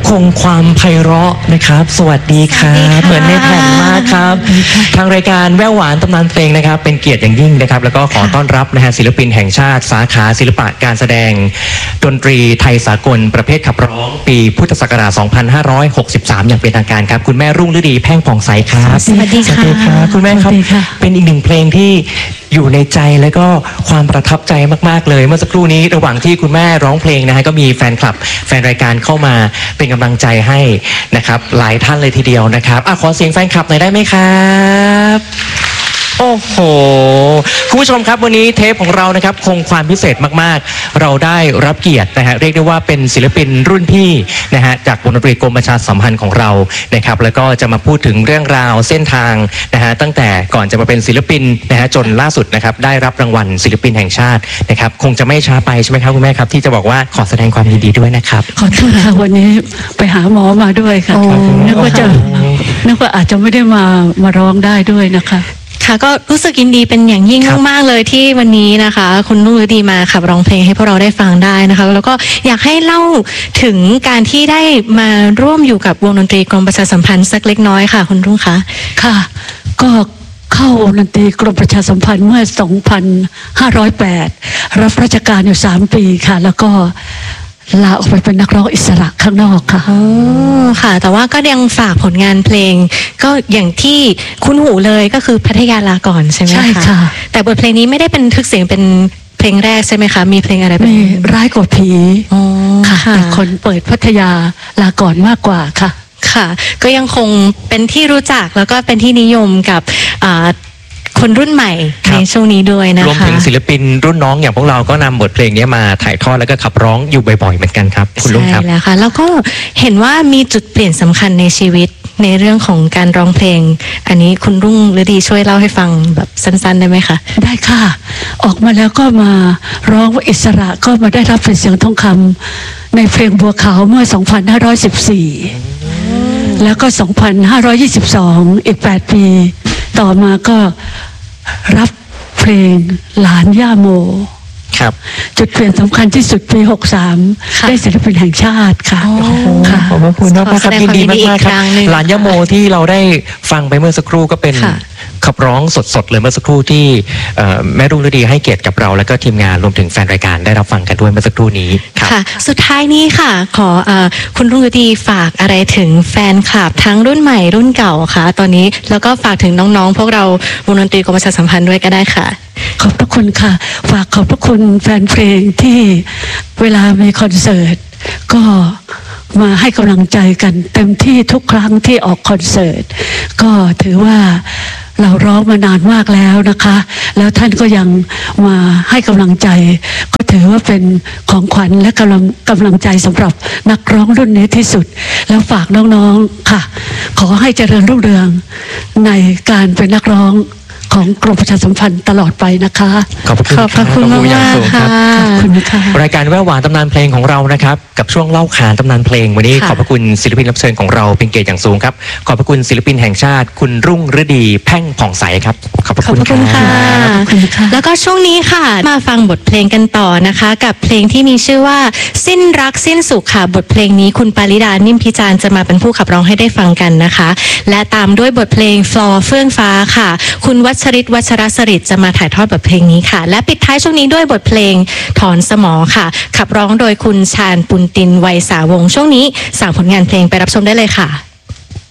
คงความไพเราะนะครับสวัสดีครับเหมือนในแผ่นมากครับทางรายการแว่วหวานตำนานเพลงนะครับเป็นเกียรติอย่างยิ่งนะครับแล้วก็ขอต้อนรับนะฮะศิลปินแห่งชาติสาขาศิลปะการแสดงดนตรีไทยสากลประเภทขับร้องปีพุทธศักราช 2563 อย่างเป็นทางการครับคุณแม่รุ่งฤดีแพ่งผ่องใสครับสวัสดีค่ะคุณแม่ครับเป็นอีกหนึ่งเพลงที่อยู่ในใจและก็ความประทับใจมากๆเลยเมื่อสักครู่นี้ระหว่างที่คุณแม่ร้องเพลงนะฮะก็มีแฟนคลับแฟนรายการเข้ามาเป็นกำลังใจให้นะครับหลายท่านเลยทีเดียวนะครับขอเสียงแฟนคลับหน่อยได้ไหมครับโอ้โหคุณผู้ชมครับวันนี้เทปของเรานะครับคงความพิเศษมากๆเราได้รับเกียรตินะฮะเรียกได้ว่าเป็นศิลปินรุ่นพี่นะฮะจากวงดนตรีกรมประชาสัมพันธ์ของเรานะครับแล้วก็จะมาพูดถึงเรื่องราวเส้นทางนะฮะตั้งแต่ก่อนจะมาเป็นศิลปินนะฮะจนล่าสุดนะครับได้รับรางวัลศิลปินแห่งชาตินะครับคงจะไม่ช้าไปใช่ไหมครับคุณแม่ครับที่จะบอกว่าขอแสดงความยินดีด้วยนะครับขอโทษค่ะวันนี้ไปหาหมอมาด้วยค่ะนึกว่าอาจจะไม่ได้มาร้องได้ด้วยนะคะค่ะก็รู้สึกยินดีเป็นอย่างยิ่งมากๆเลยที่วันนี้นะคะคุณรุ่งฤดีมาขับร้องเพลงให้พวกเราได้ฟังได้นะคะแล้วก็อยากให้เล่าถึงการที่ได้มาร่วมอยู่กับวงดนตรีกรมประชาสัมพันธ์สักเล็กน้อยค่ะคุณรุ่งคะค่ะก็เข้าวงดนตรีกรมประชาสัมพันธ์เมื่อ 2508 รับราชการอยู่3 ปีค่ะแล้วก็ลาออกไปเป็นนักร้องอิสระข้างนอกค่ะค่ะแต่ว่าก็ยังฝากผลงานเพลงก็อย่างที่คุ้นหูเลยก็คือพัทยาลาก่อนใช่ไหมคะใช่ค่ะแต่บทเพลงนี้ไม่ได้เป็นทึกเสียงเป็นเพลงแรกใช่ไหมคะมีเพลงอะไรมีร้ายกว่าผีค่ะแต่คนเปิดพัทยาลาก่อนมากกว่าค่ะค่ะก็ยังคงเป็นที่รู้จักแล้วก็เป็นที่นิยมกับคนรุ่นใหม่ในช่วงนี้ด้วยนะคะรวมถึงศิลปินรุ่นน้องอย่างพวกเราก็นำบทเพลงนี้มาถ่ายทอดแล้วก็ขับร้องอยู่บ่อยๆเหมือนกันครับคุณลุงครับใช่แล้วค่ะแล้วก็เห็นว่ามีจุดเปลี่ยนสำคัญในชีวิตในเรื่องของการร้องเพลงอันนี้คุณรุ่งฤดีช่วยเล่าให้ฟังแบบสั้นๆได้ไหมคะได้ค่ะออกมาแล้วก็มาร้องอิสระก็มาได้รับเป็นเสียงทองคำในเพลงบัวขาวเมื่อ 2514 แล้วก็ 2522 อีก 8 ปีต่อมาก็รับเพลงหลานย่าโมครับจุดเปลี่ยนสำคัญที่สุดปี 63 ได้ศิลปินแห่งชาติค่ะขอบคุณมากครับยินดีมากๆครับหลานย่าโมที่เราได้ฟังไปเมื่อสักครู่ก็เป็นขับร้องสดๆเลยเมื่อสักครู่ที่แม่รุ่งฤดีให้เกียรติกับเราและก็ทีมงานรวมถึงแฟนรายการได้รับฟังกันด้วยเมื่อสักครู่นี้ค่ะสุดท้ายนี้ค่ะขอคุณรุ่งฤดีฝากอะไรถึงแฟนคลับทั้งรุ่นใหม่รุ่นเก่าค่ะตอนนี้แล้วก็ฝากถึงน้องๆพวกเราวงดนตรีกรมประชาสัมพันธ์ด้วยก็ได้ค่ะขอบพระคุณค่ะฝากขอบพระคุณแฟนเพลงที่เวลามีคอนเสิร์ตก็มาให้กำลังใจกันเต็มที่ทุกครั้งที่ออกคอนเสิร์ตก็ถือว่าเราร้องมานานมากแล้วนะคะแล้วท่านก็ยังมาให้กำลังใจก็ถือว่าเป็นของขวัญและกำลังใจสำหรับนักร้องรุ่นนี้ที่สุดแล้วฝากน้องๆค่ะขอให้เจริญรุ่งเรืองในการเป็นนักร้องของกรมประชาสัมพันธ์ตลอดไปนะคะขอบคุณมากค่ะรายการแว่วหวานตำนานเพลงของเรานะครับกับช่วงเล่าขานตำนานเพลงวันนี้ขอบพระคุณศิลปินรับเชิญของเราเป็นเกียรติอย่างสูงครับขอบพระคุณศิลปินแห่งชาติคุณรุ่งฤดีแพ่งผ่องใสครับขอบพระคุณค่ะแล้วก็ช่วงนี้ค่ะมาฟังบทเพลงกันต่อนะคะกับเพลงที่มีชื่อว่าสิ้นรักสิ้นสุขค่ะบทเพลงนี้คุณปาริดานิ่มพิจารณ์จะมาเป็นผู้ขับร้องให้ได้ฟังกันนะคะและตามด้วยบทเพลงฟลอร์เฟื่องฟ้าค่ะคุณวัชริตวัชรสริตจะมาถ่ายทอดบทเพลงนี้ค่ะและปิดท้ายช่วงนี้ด้วยบทเพลงถอนสมอค่ะขับร้องโดยคุณชาญปุณตินไวยสาวงช่วงนี้สั่งผลงานเพลงไปรับชมได้เลยค่ะ